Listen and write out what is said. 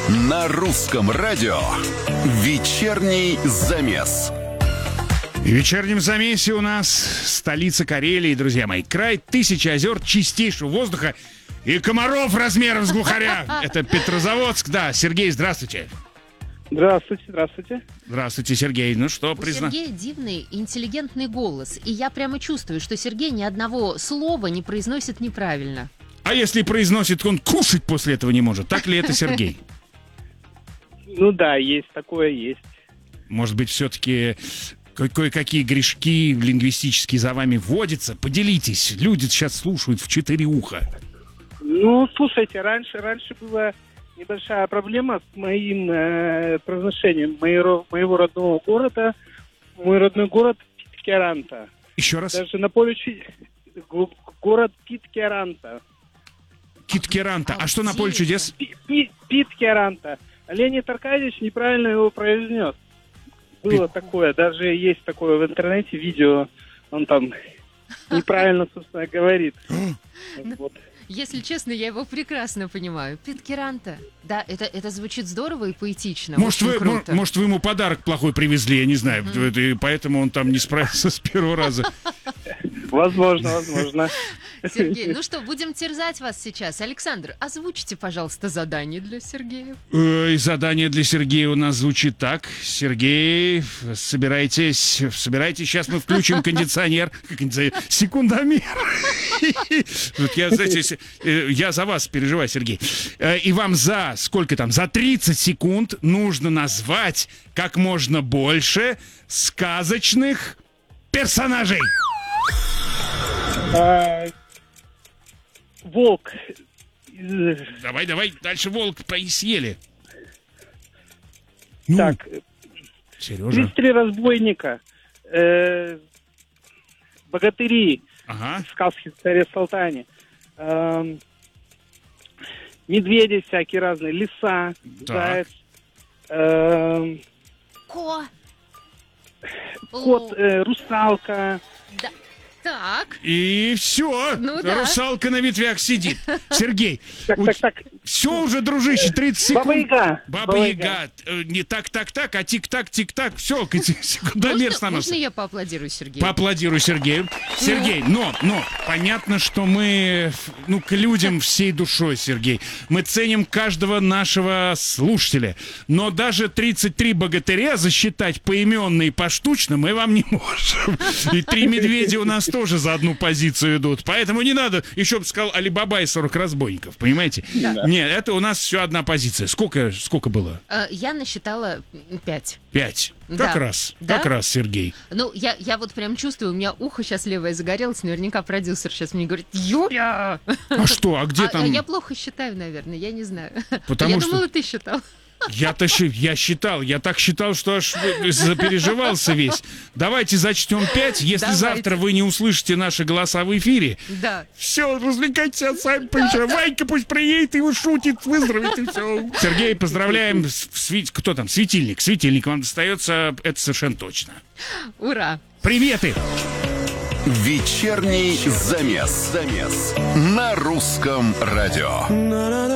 На русском радио вечерний замес. В вечернем замесе у нас столица Карелии, друзья мои. Край 1000 озер чистейшего воздуха и комаров размером с глухаря. Это Петрозаводск, да. Сергей, здравствуйте. Здравствуйте, здравствуйте. Здравствуйте, Сергей. Ну что, У Сергея дивный, интеллигентный голос. И я прямо чувствую, что Сергей ни одного слова не произносит неправильно. А если произносит, он кушать после этого не может. Так ли это, Сергей? Ну да, есть такое, есть. Может быть, все-таки кое-какие грешки лингвистические за вами вводятся? Поделитесь. Люди сейчас слушают в 4 уха. Ну, слушайте, раньше была небольшая проблема с моим произношением моего родного города. Мой родной город Питкяранта. Еще раз. Даже на поле город Питкяранта. Питкяранта. А что на поле чудес? Питкяранта. Леонид Аркадьевич неправильно его произнес. Было такое, даже есть такое в интернете видео, он там неправильно, собственно, говорит. Вот. Если честно, я его прекрасно понимаю. Питкяранта. Да, это звучит здорово и поэтично. Может, вы ему подарок плохой привезли, я не знаю. И поэтому он там не справился с первого раза. Возможно. Сергей, ну что, будем терзать вас сейчас. Александр, озвучите, пожалуйста, задание для Сергея. Задание для Сергея у нас звучит так. Сергей, собирайтесь, сейчас мы включим кондиционер. Секундомер. Я за вас переживаю, Сергей. И вам за 30 секунд нужно назвать как можно больше сказочных персонажей. Волк. Давай, дальше волк съели. Так, Сережа. 33 разбойника. Богатыри. Ага. Сказки в царе Салтане. Медведи всякие разные. Лиса. Так. Заяц. Кот. Русалка. Да. Так. И все. Ну, да. Русалка на ветвях сидит. Сергей, Так. все уже, дружище, 30 секунд. Баба-яга. Не так, а тик-так. Все, секундомер Можно становится. я поаплодирую Сергею? Поаплодирую Сергею. Сергей, но понятно, что мы к людям всей душой, Сергей. Мы ценим каждого нашего слушателя. Но даже 33 богатыря засчитать поименно и поштучно мы вам не можем. И 3 медведя у нас тоже за одну позицию идут. Поэтому не надо, еще бы сказал Али-Баба и 40 разбойников, понимаете? Да. Нет, это у нас все одна позиция. Сколько было? Я насчитала 5. 5. Да. Как раз, Сергей. Ну, я вот прям чувствую, у меня ухо сейчас левое загорелось, наверняка продюсер сейчас мне говорит: Юля! А что, где там? Я плохо считаю, наверное, я не знаю. Потому я что... думала, ты считал. Я так считал, что аж запереживался весь. Давайте зачтем 5. Если завтра вы не услышите наши голоса в эфире, да. Все, развлекайтесь сами. Ванька пусть приедет и шутит, выздоровеет, и все. Сергей, поздравляем. Кто там? Светильник. Светильник вам достается, это совершенно точно. Ура! Приветы! Вечерний замес. На русском радио.